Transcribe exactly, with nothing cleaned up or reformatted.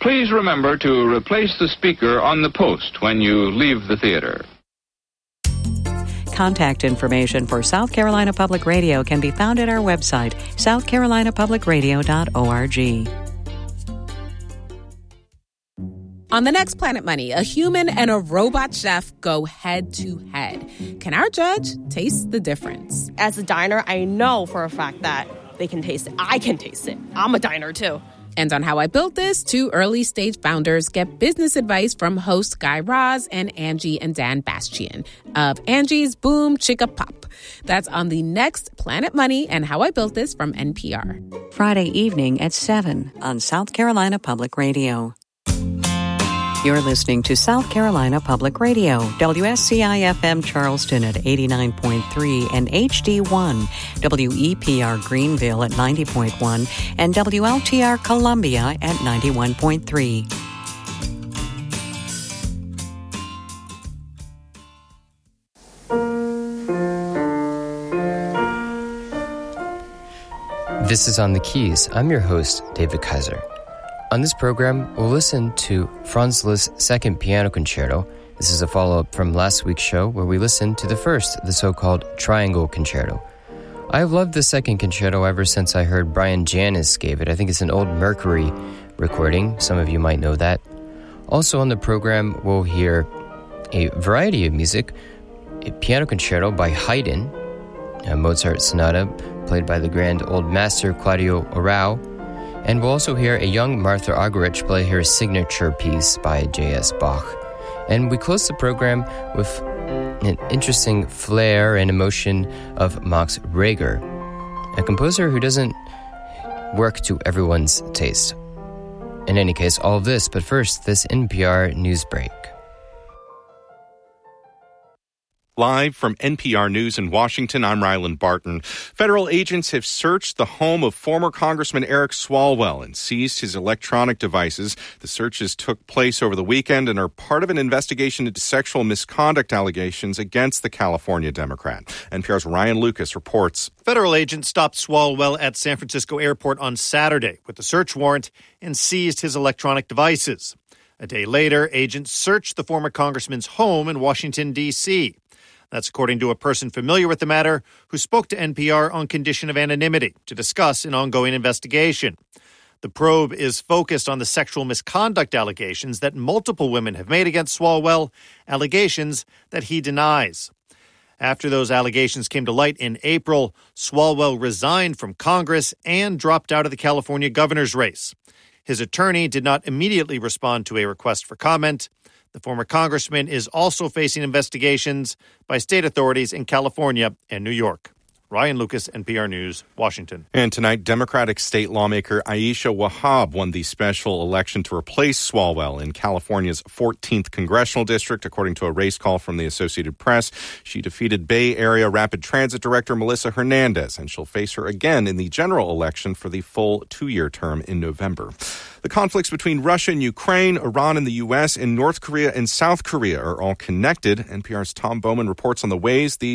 Please remember to replace the speaker on the post when you leave the theater. Contact information for South Carolina Public Radio can be found at our website, south carolina public radio dot org. On the next Planet Money, a human and a robot chef go head to head. Can our judge taste the difference? As a diner, I know for a fact that they can taste it. I can taste it. I'm a diner, too. And on How I Built This, two early-stage founders get business advice from host Guy Raz and Angie and Dan Bastian of Angie's Boom Chicka Pop. That's on the next Planet Money and How I Built This from N P R. Friday evening at seven on South Carolina Public Radio. You're listening to South Carolina Public Radio, W S C I F M Charleston at eighty-nine point three and H D one, W E P R Greenville at ninety point one, and W L T R Columbia at ninety-one point three. This is On the Keys. I'm your host, David Kaiser. On this program, we'll listen to Franz Liszt's Second Piano Concerto. This is a follow-up from last week's show where we listened to the first, the so-called Triangle Concerto. I've loved the second concerto ever since I heard Brian Janis gave it. I think it's an old Mercury recording. Some of you might know that. Also on the program, we'll hear a variety of music, a piano concerto by Haydn, a Mozart sonata played by the grand old master Claudio Arrau, and we'll also hear a young Martha Argerich play her signature piece by J S Bach. And we close the program with an interesting flair and emotion of Max Reger, a composer who doesn't work to everyone's taste. In any case, all of this, but first, this N P R news break. Live from N P R News in Washington, I'm Ryland Barton. Federal agents have searched the home of former Congressman Eric Swalwell and seized his electronic devices. The searches took place over the weekend and are part of an investigation into sexual misconduct allegations against the California Democrat. N P R's Ryan Lucas reports. Federal agents stopped Swalwell at San Francisco Airport on Saturday with a search warrant and seized his electronic devices. A day later, agents searched the former congressman's home in Washington, D C That's according to a person familiar with the matter who spoke to N P R on condition of anonymity to discuss an ongoing investigation. The probe is focused on the sexual misconduct allegations that multiple women have made against Swalwell, allegations that he denies. After those allegations came to light in April, Swalwell resigned from Congress and dropped out of the California governor's race. His attorney did not immediately respond to a request for comment. The former congressman is also facing investigations by state authorities in California and New York. Ryan Lucas, N P R News, Washington. And tonight, Democratic state lawmaker Aisha Wahab won the special election to replace Swalwell in California's fourteenth congressional district, according to a race call from the Associated Press. She defeated Bay Area Rapid Transit Director Melissa Hernandez, and she'll face her again in the general election for the full two-year term in November. The conflicts between Russia and Ukraine, Iran and the U S, and North Korea and South Korea are all connected. N P R's Tom Bowman reports on the ways these